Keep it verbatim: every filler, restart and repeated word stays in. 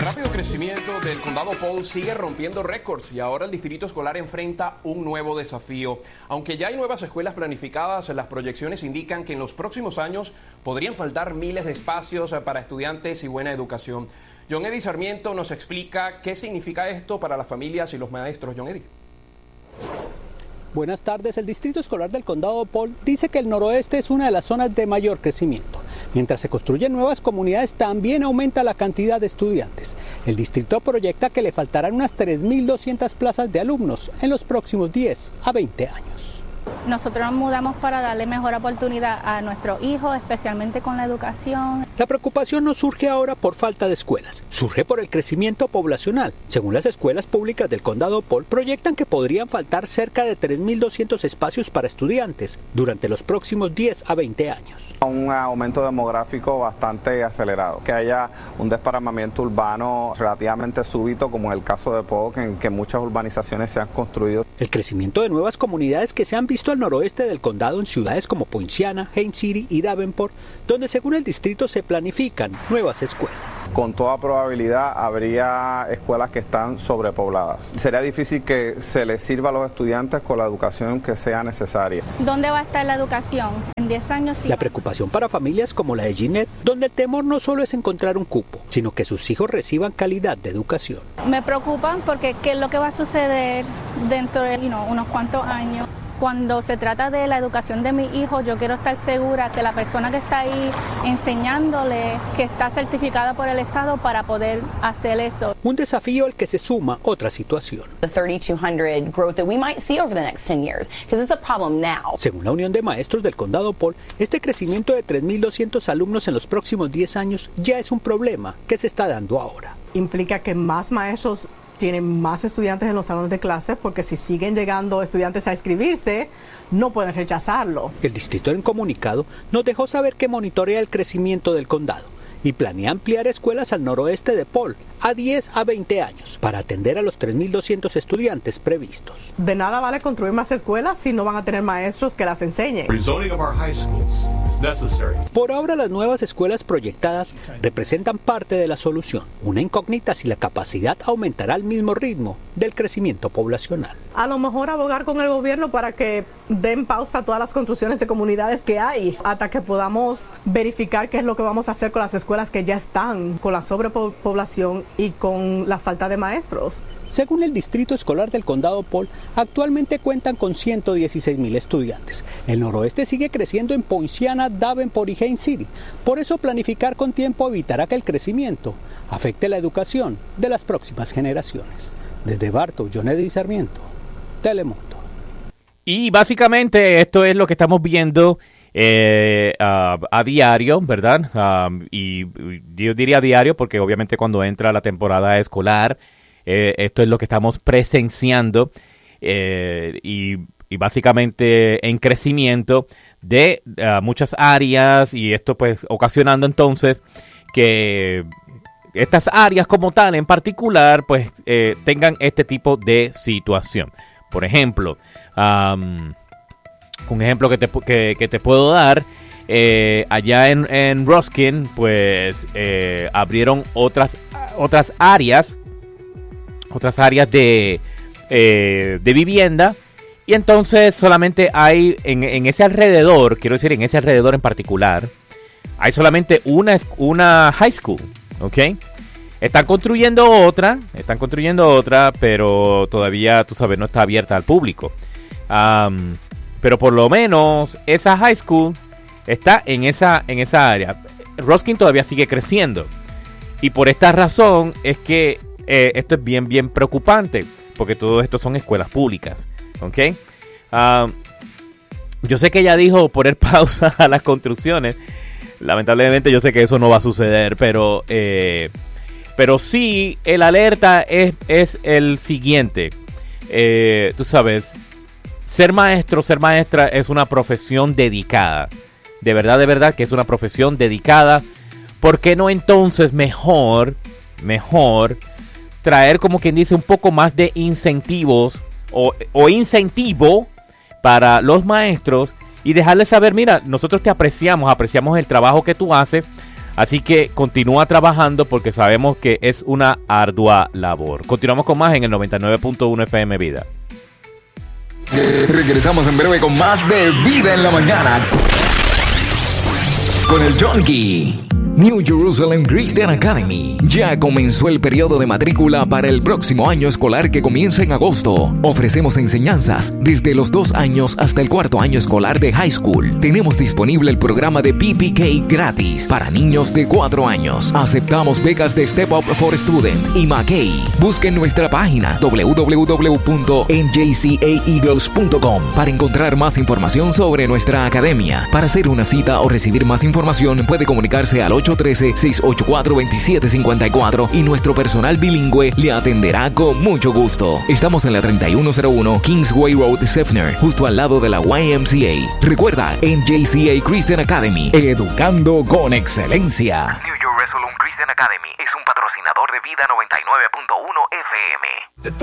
rápido crecimiento del condado Polk sigue rompiendo récords y ahora el distrito escolar enfrenta un nuevo desafío. Aunque ya hay nuevas escuelas planificadas, las proyecciones indican que en los próximos años podrían faltar miles de espacios para estudiantes y buena educación. John Eddy Sarmiento nos explica qué significa esto para las familias y los maestros. John Eddy. Buenas tardes. El Distrito Escolar del Condado Polk dice que el noroeste es una de las zonas de mayor crecimiento. Mientras se construyen nuevas comunidades, también aumenta la cantidad de estudiantes. El distrito proyecta que le faltarán unas tres mil doscientas plazas de alumnos en los próximos diez a veinte años. Nosotros nos mudamos para darle mejor oportunidad a nuestros hijos, especialmente con la educación. La preocupación no surge ahora por falta de escuelas, surge por el crecimiento poblacional. Según las escuelas públicas del condado Polk, proyectan que podrían faltar cerca de tres mil doscientos espacios para estudiantes durante los próximos diez a veinte años. Un aumento demográfico bastante acelerado, que haya un desparramamiento urbano relativamente súbito, como en el caso de Polk, en que muchas urbanizaciones se han construido. El crecimiento de nuevas comunidades que se han visto al noroeste del condado en ciudades como Poinciana, Haines City y Davenport, donde según el distrito se planifican nuevas escuelas. Con toda probabilidad habría escuelas que están sobrepobladas. Sería difícil que se les sirva a los estudiantes con la educación que sea necesaria. ¿Dónde va a estar la educación? En diez años sí. La preocupación para familias como la de Ginette, donde el temor no solo es encontrar un cupo, sino que sus hijos reciban calidad de educación. Me preocupan porque qué es lo que va a suceder dentro de you know, unos cuantos años. Cuando se trata de la educación de mis hijos, yo quiero estar segura que la persona que está ahí enseñándole, que está certificada por el Estado para poder hacer eso. Un desafío al que se suma otra situación. The thirty-two hundred growth that we might see over the next ten years, because it's a problem now. Según la Unión de Maestros del Condado Polk, este crecimiento de tres mil doscientos alumnos en los próximos diez años ya es un problema que se está dando ahora. Implica que más maestros tienen más estudiantes en los salones de clases, porque si siguen llegando estudiantes a inscribirse, no pueden rechazarlo. El distrito en comunicado nos dejó saber que monitorea el crecimiento del condado y planea ampliar escuelas al noroeste de Polk a diez a veinte años para atender a los tres mil doscientos estudiantes previstos. De nada vale construir más escuelas si no van a tener maestros que las enseñen. Por ahora, las nuevas escuelas proyectadas representan parte de la solución. Una incógnita si la capacidad aumentará al mismo ritmo del crecimiento poblacional. A lo mejor abogar con el gobierno para que den pausa a todas las construcciones de comunidades que hay, hasta que podamos verificar qué es lo que vamos a hacer con las escuelas que ya están, con la sobrepoblación y con la falta de maestros. Según el Distrito Escolar del Condado Polk, actualmente cuentan con ciento dieciséis mil estudiantes. El noroeste sigue creciendo en Poinciana, Davenport y Haines City. Por eso planificar con tiempo evitará que el crecimiento afecte la educación de las próximas generaciones. Desde Bartow, John Eddy Sarmiento, Telemundo. Y básicamente esto es lo que estamos viendo eh, uh, a diario, ¿verdad? Um, y yo diría a diario porque obviamente cuando entra la temporada escolar, eh, esto es lo que estamos presenciando eh, y, y básicamente en crecimiento de uh, muchas áreas, y esto pues ocasionando entonces que estas áreas como tal en particular pues eh, tengan este tipo de situación. Por ejemplo, um, un ejemplo que te, que, que te puedo dar, eh, allá en, en Ruskin, pues eh, abrieron otras, otras áreas, otras áreas de, eh, de vivienda, y entonces solamente hay en, en ese alrededor, quiero decir en ese alrededor en particular, hay solamente una, una high school, ¿ok? Están construyendo otra, están construyendo otra, pero todavía, tú sabes, no está abierta al público. Um, pero por lo menos esa high school está en esa, en esa área. Ruskin todavía sigue creciendo. Y por esta razón es que eh, esto es bien, bien preocupante, porque todo esto son escuelas públicas. ¿Ok? Um, yo sé que ella dijo poner pausa a las construcciones. Lamentablemente yo sé que eso no va a suceder, pero... Eh, Pero sí, el alerta es, es el siguiente. Eh, tú sabes, ser maestro, ser maestra es una profesión dedicada. De verdad, de verdad que es una profesión dedicada. ¿Por qué no entonces mejor, mejor traer, como quien dice, un poco más de incentivos o, o incentivo para los maestros y dejarles saber, mira, nosotros te apreciamos, apreciamos el trabajo que tú haces. Así que continúa trabajando porque sabemos que es una ardua labor. Continuamos con más en el noventa y nueve punto uno F M Vida. Regresamos en breve con más de Vida en la Mañana con el Junkie. New Jerusalem Christian Academy. Ya comenzó el periodo de matrícula para el próximo año escolar que comienza en agosto. Ofrecemos enseñanzas desde los dos años hasta el cuarto año escolar de high school. Tenemos disponible el programa de P P K gratis para niños de cuatro años. Aceptamos becas de Step Up for Student y McKay. Busquen nuestra página doble u doble u doble u punto n j c a eagles punto com para encontrar más información sobre nuestra academia. Para hacer una cita o recibir más información puede comunicarse al ocho uno tres, seis ocho cuatro, dos siete cinco cuatro y nuestro personal bilingüe le atenderá con mucho gusto. Estamos en la treinta y uno cero uno Kingsway Road, Seffner, justo al lado de la Y M C A. Recuerda, N J C A Christian Academy, educando con excelencia. New Jerusalem Christian Academy es un patrocinador de Vida noventa y nueve punto uno F M.